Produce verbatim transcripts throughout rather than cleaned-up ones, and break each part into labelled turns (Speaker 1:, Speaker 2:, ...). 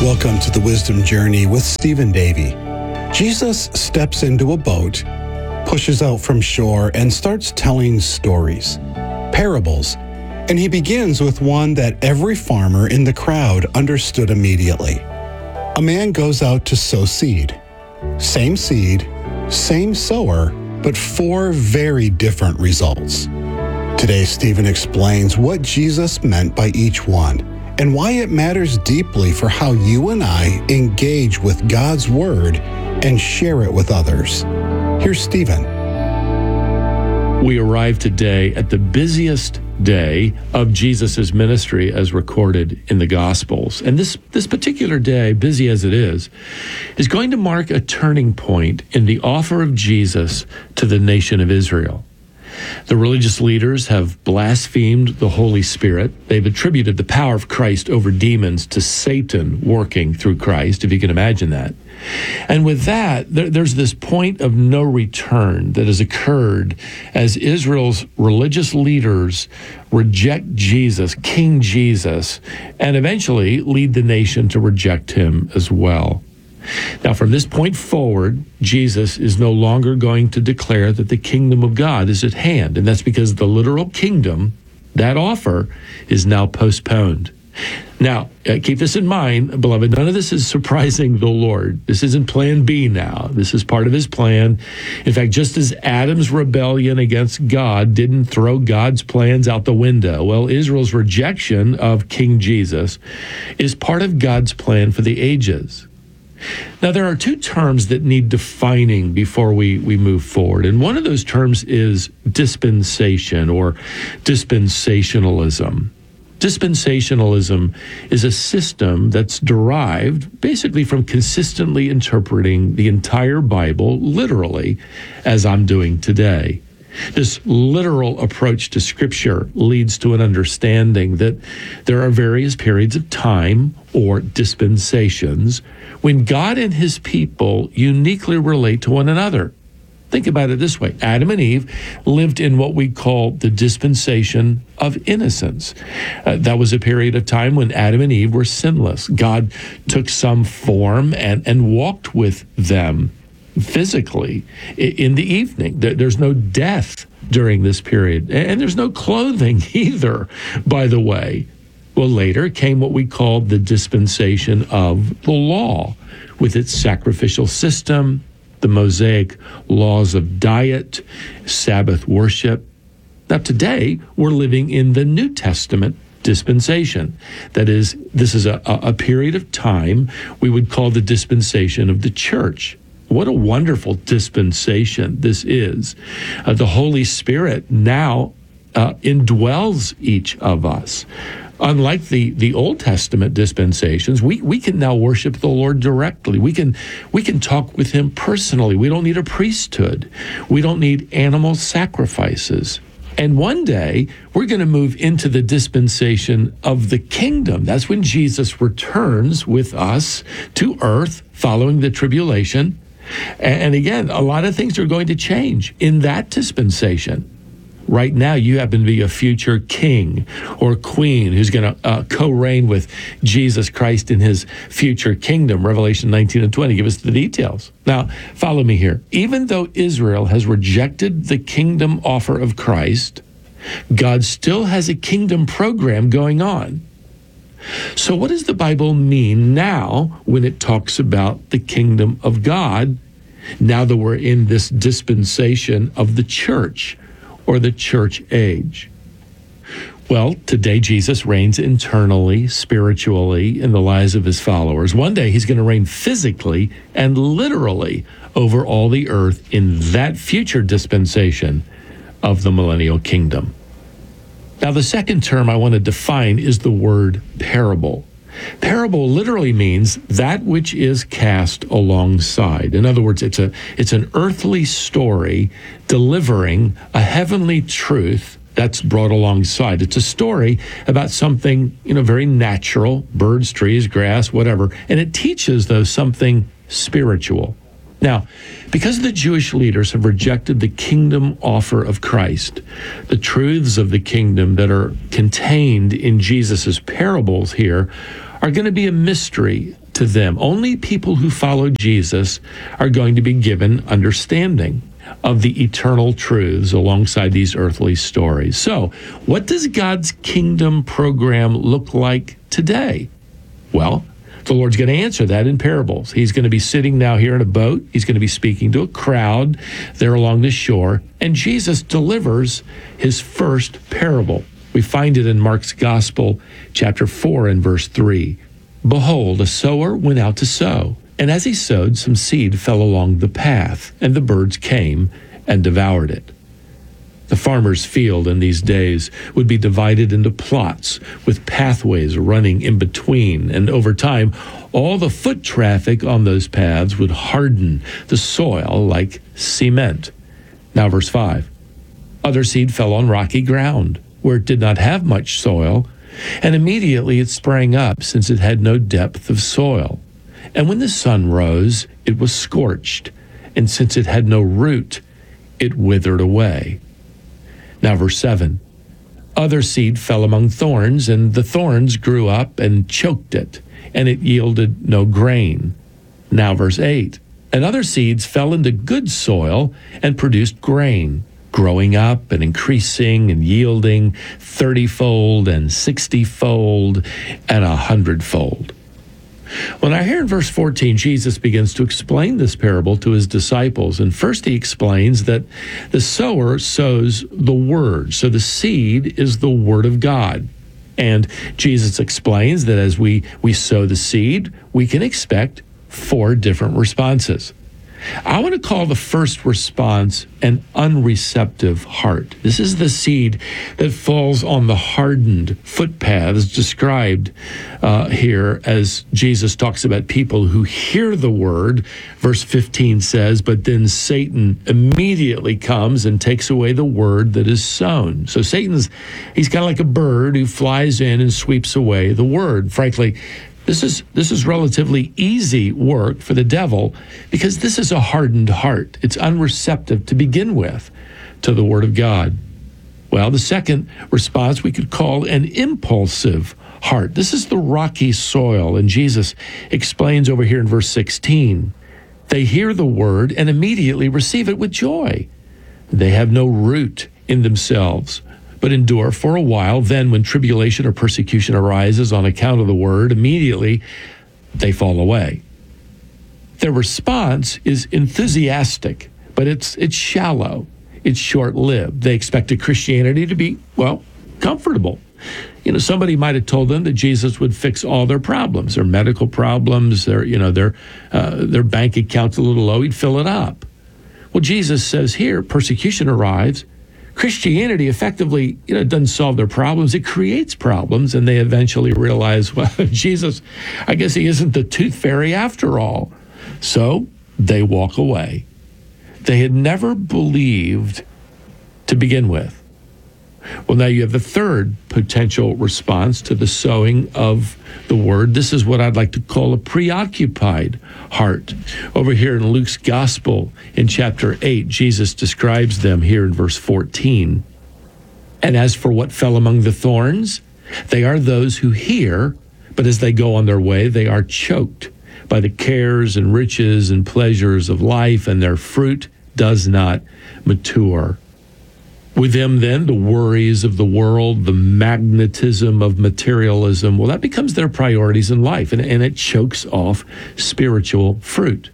Speaker 1: Welcome to the Wisdom Journey with Stephen Davey. Jesus steps into a boat, pushes out from shore, and starts telling stories, parables, and he begins with one that every farmer in the crowd understood immediately. A man goes out to sow seed. Same seed, same sower, but four very different results. Today, Stephen explains what Jesus meant by each one and why it matters deeply for how you and I engage with God's Word and share it with others. Here's Stephen.
Speaker 2: We arrive today at the busiest day of Jesus' ministry as recorded in the Gospels. And this, this particular day, busy as it is, is going to mark a turning point in the offer of Jesus to the nation of Israel. The religious leaders have blasphemed the Holy Spirit. They've attributed the power of Christ over demons to Satan working through Christ, if you can imagine that. And with that, there, there's this point of no return that has occurred as Israel's religious leaders reject Jesus, King Jesus, and eventually lead the nation to reject him as well. Now, from this point forward, Jesus is no longer going to declare that the kingdom of God is at hand, and that's because the literal kingdom, that offer, is now postponed. Now, uh, keep this in mind, beloved, none of this is surprising the Lord. This isn't plan B now. This is part of his plan. In fact, just as Adam's rebellion against God didn't throw God's plans out the window, well, Israel's rejection of King Jesus is part of God's plan for the ages. Now, there are two terms that need defining before we, we move forward. And one of those terms is dispensation or dispensationalism. Dispensationalism is a system that's derived basically from consistently interpreting the entire Bible literally, as I'm doing today. This literal approach to Scripture leads to an understanding that there are various periods of time or dispensations when God and his people uniquely relate to one another. Think about it this way. Adam and Eve lived in what we call the dispensation of innocence. Uh, that was a period of time when Adam and Eve were sinless. God took some form and, and walked with them physically in the evening. There's no death during this period, and there's no clothing either, by the way. Well, later came what we called the dispensation of the law, with its sacrificial system, the Mosaic laws of diet, Sabbath worship. Now, today, we're living in the New Testament dispensation. That is, this is a, a period of time we would call the dispensation of the church. What a wonderful dispensation this is. Uh, the Holy Spirit now uh, indwells each of us. Unlike the, the Old Testament dispensations, we, we can now worship the Lord directly. We can we can talk with him personally. We don't need a priesthood. We don't need animal sacrifices. And one day, we're going to move into the dispensation of the kingdom. That's when Jesus returns with us to earth following the tribulation. And again, a lot of things are going to change in that dispensation. Right now, you happen to be a future king or queen who's going to uh, co-reign with Jesus Christ in his future kingdom. Revelation nineteen and twenty, give us the details. Now, follow me here. Even though Israel has rejected the kingdom offer of Christ, God still has a kingdom program going on. So what does the Bible mean now when it talks about the kingdom of God, now that we're in this dispensation of the church or the church age? Well, today Jesus reigns internally, spiritually, in the lives of his followers. One day he's going to reign physically and literally over all the earth in that future dispensation of the millennial kingdom. Now, the second term I want to define is the word parable. Parable literally means that which is cast alongside. In other words, it's a it's an earthly story delivering a heavenly truth that's brought alongside. It's a story about something, you know, very natural, birds, trees, grass, whatever, and it teaches, though, something spiritual. Now, because the Jewish leaders have rejected the kingdom offer of Christ, the truths of the kingdom that are contained in Jesus' parables here are going to be a mystery to them. Only people who follow Jesus are going to be given understanding of the eternal truths alongside these earthly stories. So, what does God's kingdom program look like today? Well, the Lord's going to answer that in parables. He's going to be sitting now here in a boat. He's going to be speaking to a crowd there along the shore, and Jesus delivers his first parable. We find it in Mark's Gospel, chapter four and verse three. Behold, a sower went out to sow, and as he sowed, some seed fell along the path, and the birds came and devoured it. The farmer's field in these days would be divided into plots with pathways running in between, and over time, all the foot traffic on those paths would harden the soil like cement. Now, verse five. Other seed fell on rocky ground, where it did not have much soil, and immediately it sprang up, since it had no depth of soil. And when the sun rose, it was scorched, and since it had no root, it withered away. Now, verse seven. Other seed fell among thorns, and the thorns grew up and choked it, and it yielded no grain. Now, verse eight. And other seeds fell into good soil and produced grain, growing up and increasing and yielding thirty-fold and sixty-fold and a hundredfold. When I hear in verse fourteen, Jesus begins to explain this parable to his disciples. And first he explains that the sower sows the word. So the seed is the word of God. And Jesus explains that as we, we sow the seed, we can expect four different responses. I want to call the first response an unreceptive heart. This is the seed that falls on the hardened footpaths described uh, here as Jesus talks about people who hear the word. Verse fifteen says, but then Satan immediately comes and takes away the word that is sown. So Satan's, he's kind of like a bird who flies in and sweeps away the word. Frankly, This is this is relatively easy work for the devil because this is a hardened heart. It's unreceptive to begin with to the word of God. Well, the second response we could call an impulsive heart. This is the rocky soil, and Jesus explains over here in verse sixteen. They hear the word and immediately receive it with joy. They have no root in themselves, but endure for a while. Then when tribulation or persecution arises on account of the word, immediately they fall away. Their response is enthusiastic, but it's it's shallow. It's short-lived. They expected Christianity to be, well, comfortable. You know, somebody might have told them that Jesus would fix all their problems, their medical problems, their, you know, their uh, their bank account's a little low, he'd fill it up. Well, Jesus says here, persecution arrives. Christianity effectively, you know, doesn't solve their problems. It creates problems, and they eventually realize, well, Jesus, I guess he isn't the tooth fairy after all. So they walk away. They had never believed to begin with. Well, now you have the third potential response to the sowing of the word. This is what I'd like to call a preoccupied heart. Over here in Luke's Gospel, in chapter eight, Jesus describes them here in verse fourteen. And as for what fell among the thorns, they are those who hear, but as they go on their way, they are choked by the cares and riches and pleasures of life, and their fruit does not mature. With them, then, the worries of the world, the magnetism of materialism, well, that becomes their priorities in life, and, and it chokes off spiritual fruit.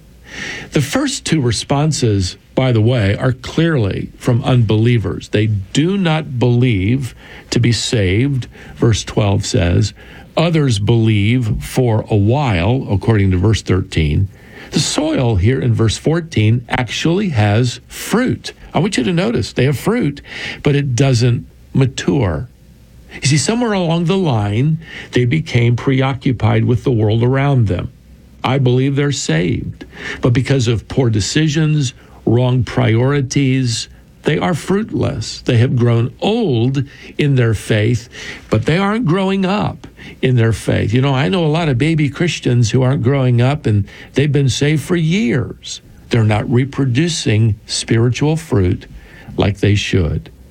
Speaker 2: The first two responses, by the way, are clearly from unbelievers. They do not believe to be saved, verse twelve says. Others believe for a while, according to verse thirteen. The soil here in verse fourteen actually has fruit. I want you to notice they have fruit, but it doesn't mature. You see, somewhere along the line, they became preoccupied with the world around them. I believe they're saved, but because of poor decisions, wrong priorities, they are fruitless. They have grown old in their faith, but they aren't growing up in their faith. You know, I know a lot of baby Christians who aren't growing up, and they've been saved for years. They're not reproducing spiritual fruit like they should.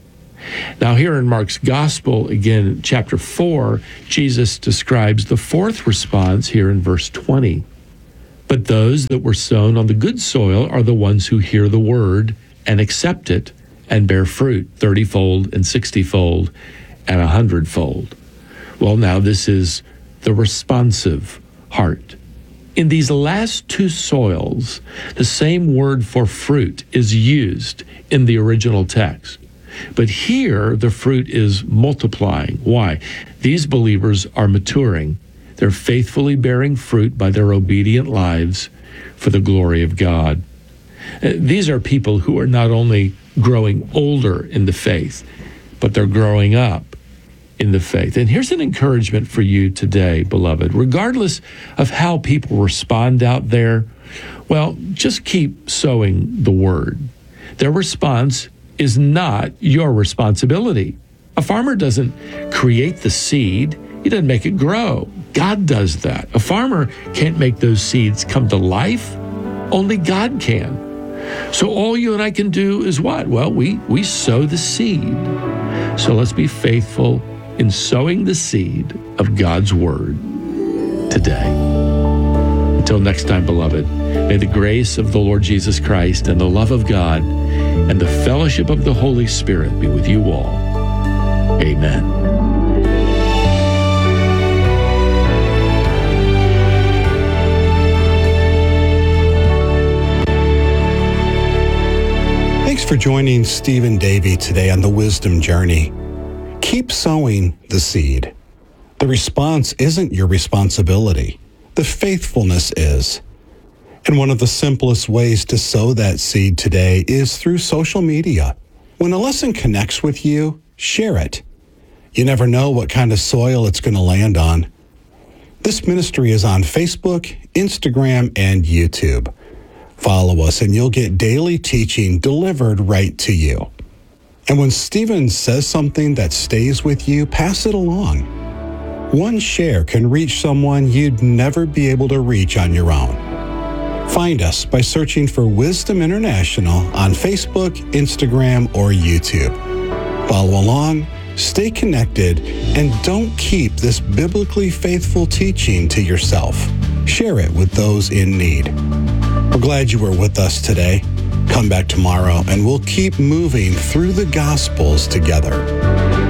Speaker 2: Now, here in Mark's Gospel, again, chapter four, Jesus describes the fourth response here in verse twenty. But those that were sown on the good soil are the ones who hear the word and accept it and bear fruit thirty-fold and sixty-fold and a hundredfold. Well, now this is the responsive heart. In these last two soils, the same word for fruit is used in the original text. But here, the fruit is multiplying. Why? These believers are maturing. They're faithfully bearing fruit by their obedient lives for the glory of God. These are people who are not only growing older in the faith, but they're growing up in the faith. And here's an encouragement for you today, beloved. Regardless of how people respond out there, well, just keep sowing the word. Their response is not your responsibility. A farmer doesn't create the seed. He doesn't make it grow. God does that. A farmer can't make those seeds come to life. Only God can. So all you and I can do is what? Well, we, we sow the seed. So let's be faithful in sowing the seed of God's word today. Until next time, beloved, may the grace of the Lord Jesus Christ and the love of God and the fellowship of the Holy Spirit be with you all. Amen.
Speaker 1: Thanks for joining Stephen Davey today on the Wisdom Journey. Keep sowing the seed. The response isn't your responsibility. The faithfulness is. And one of the simplest ways to sow that seed today is through social media. When a lesson connects with you, share it. You never know what kind of soil it's going to land on. This ministry is on Facebook, Instagram, and YouTube. Follow us and you'll get daily teaching delivered right to you. And when Stephen says something that stays with you, pass it along. One share can reach someone you'd never be able to reach on your own. Find us by searching for Wisdom International on Facebook, Instagram, or YouTube. Follow along, stay connected, and don't keep this biblically faithful teaching to yourself. Share it with those in need. We're glad you were with us today. Come back tomorrow and we'll keep moving through the Gospels together.